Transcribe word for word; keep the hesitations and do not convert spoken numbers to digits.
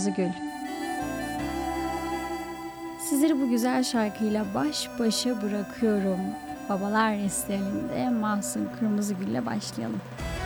Kırmızıgül. Sizleri bu güzel şarkıyla baş başa bırakıyorum. Babalar Listelinde Mahsun Kırmızıgül'le başlayalım.